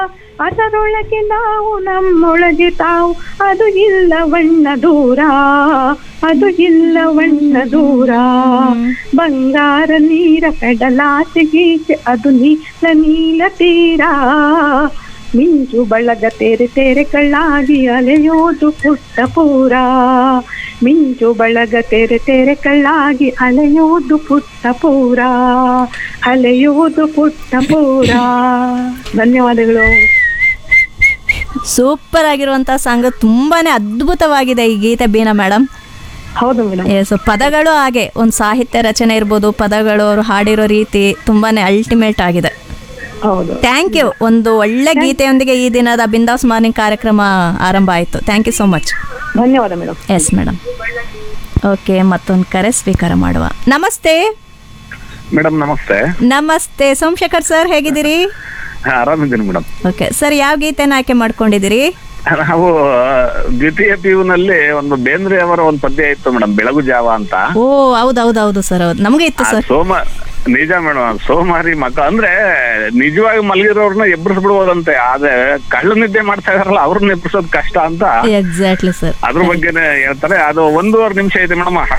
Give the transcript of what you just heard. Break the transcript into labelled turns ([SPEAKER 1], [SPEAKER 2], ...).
[SPEAKER 1] ಅದರೊಳಗೆ ನಾವು ನಮ್ಮೊಳಗೆ ತಾವು, ಅದು ಇಲ್ಲವಣ್ಣ ದೂರ, ಅದು ಇಲ್ಲವಣ್ಣ ದೂರ. ಬಂಗಾರ ನೀರ ಕಡಲಾಚೆಗೀಚೆ, ಅದು ನೀಲ ನೀಲ ತೀರ. ಮಿಂಚು ಬಳಗ ತೆರೆ ತೆರೆ ಕಳ್ಳಾಗಿ ಅಲೆಯೋದು ಪುಟ್ಟ ಪೂರ. ಮಿಂಚು ಬಳಗ ತೆರೆ ತೆರೆ ಕಳ್ಳಾಗಿ ಅಲೆಯೋದು ಪುಟ್ಟ ಪೂರ, ಅಲೆಯೋದು ಪುಟ್ಟ ಪೂರ. ಧನ್ಯವಾದಗಳು.
[SPEAKER 2] ಸೂಪರ್ ಆಗಿರುವಂಥ ಸಾಂಗ್, ತುಂಬಾನೇ ಅದ್ಭುತವಾಗಿದೆ ಈ ಗೀತೆ ಬೀನಾ ಮೇಡಮ್.
[SPEAKER 1] ಹೌದು ಮೇಡಮ್.
[SPEAKER 2] ಸೊ ಪದಗಳು ಹಾಗೆ ಒಂದು ಸಾಹಿತ್ಯ ರಚನೆ ಇರ್ಬೋದು, ಪದಗಳು ಅವರು ಹಾಡಿರೋ ರೀತಿ ತುಂಬಾನೇ ಅಲ್ಟಿಮೇಟ್ ಆಗಿದೆ.
[SPEAKER 1] ಹೌದು.
[SPEAKER 2] Thank you. ಒಂದು ಒಳ್ಳೆ ಗೀತೆಯೊಂದಿಗೆ ಈ ದಿನದ ಬಿಂದಾಸ್ ಮಾರ್ನಿಂಗ್ ಕಾರ್ಯಕ್ರಮ ಆರಂಭ ಆಯಿತು. Thank you so much.
[SPEAKER 1] ಧನ್ಯವಾದ ಮೇಡಮ್.
[SPEAKER 2] Yes madam. ಓಕೆ, ಮತ್ತೊಂದು ಕರೆ ಸ್ವೀಕಾರ ಮಾಡುವ. ನಮಸ್ತೆ
[SPEAKER 3] ಮೇಡಮ್. ನಮಸ್ತೆ.
[SPEAKER 2] ನಮಸ್ತೆ ಸೋಮಶೇಖರ್ ಸರ್, ಹೇಗಿದ್ದೀರಿ?
[SPEAKER 3] ಆರಾಮಿದ್ದೀನಿ ಮೇಡಮ್.
[SPEAKER 2] ಓಕೆ ಸರ್, ಯಾವ ಗೀತೆನ ಆಯ್ಕೆ ಮಾಡ್ಕೊಂಡಿದ್ದೀರಿ?
[SPEAKER 3] ನಾವು ದ್ವಿತೀಯ PU ನಲ್ಲಿ ಒಂದು ಬೇಂದ್ರೆ ಅವರ ಒಂದು ಪದ್ಯ ಇತ್ತು ಮೇಡಮ್, ಬೆಳಗು ಜಾವ ಅಂತ.
[SPEAKER 2] ಓ ಹೌದು ಸರ್, ಹೌದು ನಮಗೆ ಇತ್ತು ಸರ್.
[SPEAKER 3] ನಿಜ ಮೇಡಮ್, ಸೋಮಾರಿ ಮಕ್ಕ ಅಂದ್ರೆ ನಿಜವಾಗಿ ಮಲಗಿರೋರ್ನ ಎಬ್ಬರಿಸ್ಬಿಡ್ಬೋದಂತೆ, ಆದ್ರೆ ಕಳ್ಳು ನಿದ್ದೆ ಮಾಡ್ತಾ ಇದಾರಲ್ಲ ಅವ್ರನ್ನ ಎಬ್ಬರಿಸೋದ್ ಕಷ್ಟ ಅಂತ
[SPEAKER 2] ಎಕ್ಸಾಕ್ಟ್ಲಿ ಸರ್.
[SPEAKER 3] ಅದ್ರ ಬಗ್ಗೆನೇ ಹೇಳ್ತಾರೆ. ಅದು 1.5 ನಿಮಿಷ ಇದೆ ಮೇಡಮ್.